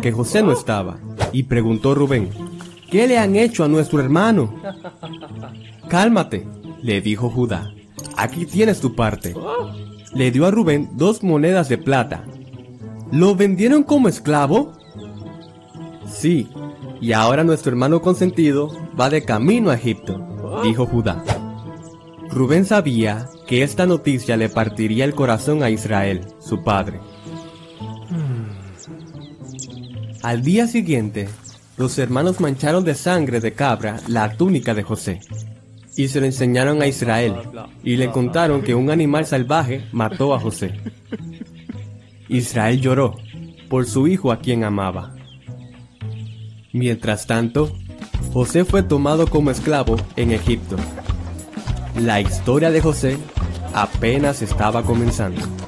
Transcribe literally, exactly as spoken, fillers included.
que José no estaba, y preguntó Rubén: ¿qué le han hecho a nuestro hermano? Cálmate, le dijo Judá, aquí tienes tu parte. Le dio a Rubén dos monedas de plata. ¿Lo vendieron como esclavo? Sí, y ahora nuestro hermano consentido va de camino a Egipto, dijo Judá. Rubén sabía que esta noticia le partiría el corazón a Israel, su padre. Al día siguiente, los hermanos mancharon de sangre de cabra la túnica de José, y se lo enseñaron a Israel, y le contaron que un animal salvaje mató a José. Israel lloró por su hijo a quien amaba. Mientras tanto, José fue tomado como esclavo en Egipto. La historia de José apenas estaba comenzando.